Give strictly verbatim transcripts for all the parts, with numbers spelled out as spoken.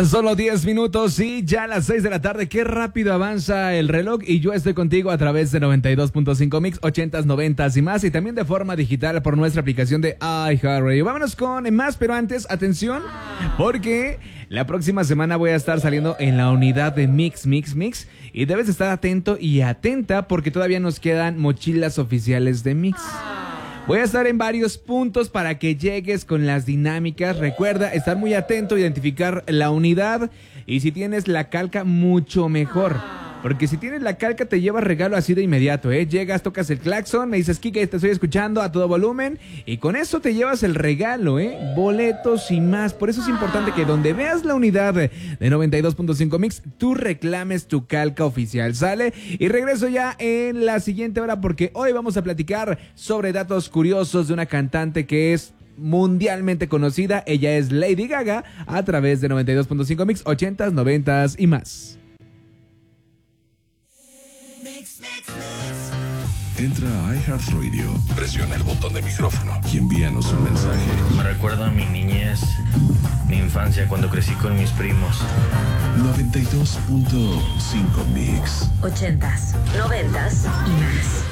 Solo diez minutos y ya a las seis de la tarde. Qué rápido avanza el reloj y yo estoy contigo a través de noventa y dos punto cinco Mix, ochentas, noventas y más, y también de forma digital por nuestra aplicación de iHeartRadio. Vámonos con más, pero antes, atención, porque la próxima semana voy a estar saliendo en la unidad de Mix, Mix, Mix, y debes estar atento y atenta porque todavía nos quedan mochilas oficiales de Mix. Voy a estar en varios puntos para que llegues con las dinámicas. Recuerda estar muy atento, identificar la unidad, y si tienes la calca, mucho mejor. Porque si tienes la calca te llevas regalo así de inmediato, ¿eh? Llegas, tocas el claxon, me dices, Kike, te estoy escuchando a todo volumen, y con eso te llevas el regalo, ¿eh? Boletos y más. Por eso es importante que donde veas la unidad de noventa y dos punto cinco Mix, tú reclames tu calca oficial, ¿sale? Y regreso ya en la siguiente hora porque hoy vamos a platicar sobre datos curiosos de una cantante que es mundialmente conocida. Ella es Lady Gaga, a través de noventa y dos punto cinco Mix, ochentas, noventas y más. Entra a iHeartRadio, presiona el botón de micrófono y envíanos un mensaje. Me recuerda a mi niñez, mi infancia cuando crecí con mis primos. noventa y dos punto cinco Mix. Ochentas, noventas y más.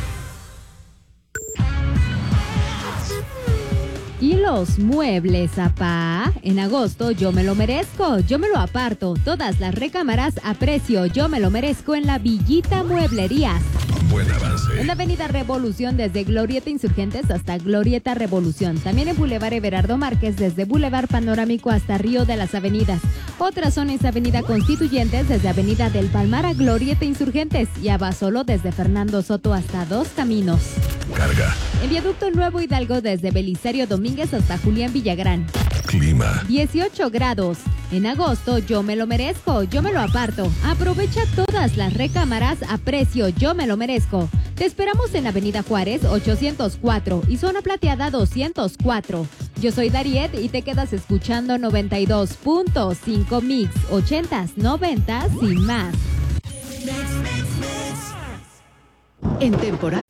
Y los muebles, apá. En agosto yo me lo merezco, yo me lo aparto. Todas las recámaras a precio yo me lo merezco en la Villita Mueblerías. Buen avance. En la avenida Revolución desde Glorieta Insurgentes hasta Glorieta Revolución. También en Boulevard Everardo Márquez desde Boulevard Panorámico hasta Río de las Avenidas. Otra zona es Avenida Constituyentes desde Avenida del Palmar a Glorieta Insurgentes. Y Abasolo desde Fernando Soto hasta Dos Caminos. Carga. En Viaducto Nuevo Hidalgo desde Belisario Domínguez hasta Julián Villagrán. Clima. dieciocho grados. En agosto yo me lo merezco, yo me lo aparto. Aprovecha todas las recámaras a precio yo me lo merezco. Te esperamos en Avenida Juárez ochocientos cuatro y Zona Plateada doscientos cuatro. Yo soy Dariet y te quedas escuchando noventa y dos punto cinco Mix, ochentas, noventas y más. En temporada